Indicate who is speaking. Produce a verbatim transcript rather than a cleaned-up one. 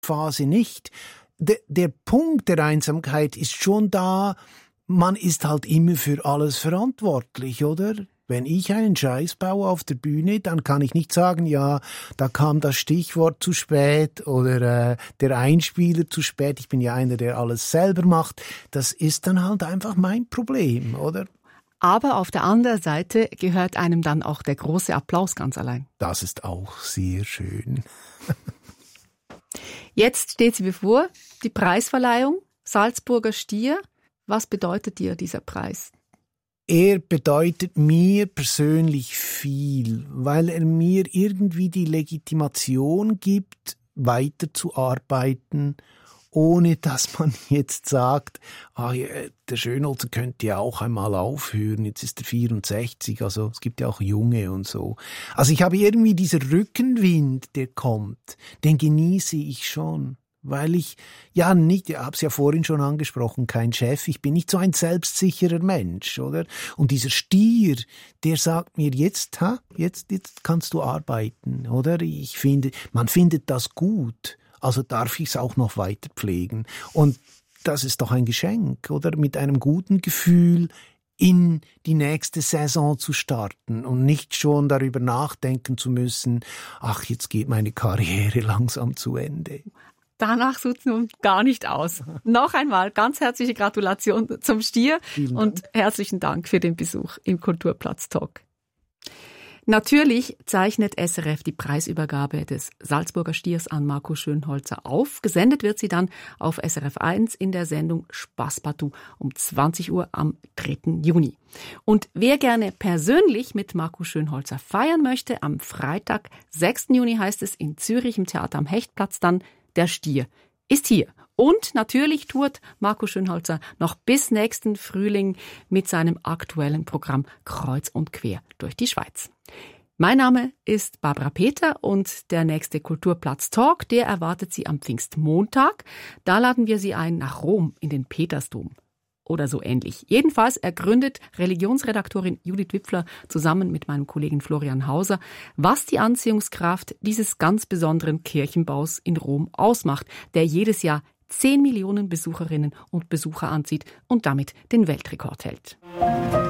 Speaker 1: Phase nicht. Der, der Punkt der Einsamkeit ist schon da, man ist halt immer für alles verantwortlich, oder? Wenn ich einen Scheiß baue auf der Bühne, dann kann ich nicht sagen, ja, da kam das Stichwort zu spät oder äh, der Einspieler zu spät. Ich bin ja einer, der alles selber macht. Das ist dann halt einfach mein Problem, oder?
Speaker 2: Aber auf der anderen Seite gehört einem dann auch der große Applaus ganz allein.
Speaker 1: Das ist auch sehr schön.
Speaker 2: Jetzt steht sie bevor, die Preisverleihung, Salzburger Stier. Was bedeutet dir dieser Preis?
Speaker 1: Er bedeutet mir persönlich viel, weil er mir irgendwie die Legitimation gibt, weiterzuarbeiten, ohne dass man jetzt sagt, ah, ja, der Schönholzer könnte ja auch einmal aufhören, jetzt ist er vierundsechzig, also es gibt ja auch Junge und so. Also ich habe irgendwie diesen Rückenwind, der kommt, den genieße ich schon. Weil ich, ja nicht, ich habe es ja vorhin schon angesprochen, kein Chef, ich bin nicht so ein selbstsicherer Mensch, oder? Und dieser Stier, der sagt mir, jetzt, ha, jetzt, jetzt kannst du arbeiten, oder? Ich finde, man findet das gut, also darf ich es auch noch weiter pflegen. Und das ist doch ein Geschenk, oder? Mit einem guten Gefühl in die nächste Saison zu starten und nicht schon darüber nachdenken zu müssen, ach, jetzt geht meine Karriere langsam zu Ende.
Speaker 2: Danach sieht es nun gar nicht aus. Noch einmal ganz herzliche Gratulation zum Stier und herzlichen Dank für den Besuch im Kulturplatz Talk. Natürlich zeichnet S R F die Preisübergabe des Salzburger Stiers an Marco Schönholzer auf. Gesendet wird sie dann auf S R F eins in der Sendung Spaßpartout um zwanzig Uhr am dritten Juni. Und wer gerne persönlich mit Marco Schönholzer feiern möchte, am Freitag, sechsten Juni heißt es in Zürich im Theater am Hechtplatz dann, der Stier ist hier. Und natürlich tourt Marco Schönholzer noch bis nächsten Frühling mit seinem aktuellen Programm Kreuz und Quer durch die Schweiz. Mein Name ist Barbara Peter und der nächste Kulturplatz Talk, der erwartet Sie am Pfingstmontag. Da laden wir Sie ein nach Rom in den Petersdom. Oder so ähnlich. Jedenfalls ergründet Religionsredaktorin Judith Wipfler zusammen mit meinem Kollegen Florian Hauser, was die Anziehungskraft dieses ganz besonderen Kirchenbaus in Rom ausmacht, der jedes Jahr zehn Millionen Besucherinnen und Besucher anzieht und damit den Weltrekord hält.